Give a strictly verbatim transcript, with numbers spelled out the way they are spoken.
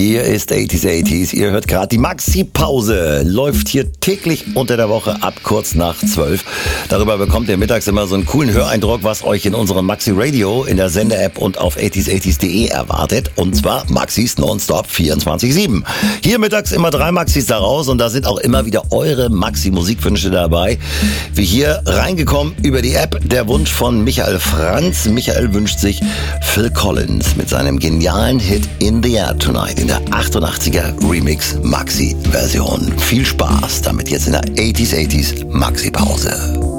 Hier ist achtziger achtziger. Ihr hört gerade die Maxi-Pause. Läuft hier täglich unter der Woche ab kurz nach zwölf. Darüber bekommt ihr mittags immer so einen coolen Höreindruck, was euch in unserem Maxi Radio, in der Sender-App und auf achtziger achtziger punkt de erwartet. Und zwar Maxis nonstop vierundzwanzig sieben. Hier mittags immer drei Maxis daraus und da sind auch immer wieder eure Maxi-Musikwünsche dabei. Wie hier reingekommen über die App, der Wunsch von Michael Franz. Michael wünscht sich Phil Collins mit seinem genialen Hit In the Air Tonight in der achtundachtziger Remix Maxi-Version. Viel Spaß damit jetzt in der achtziger achtziger Maxi-Pause.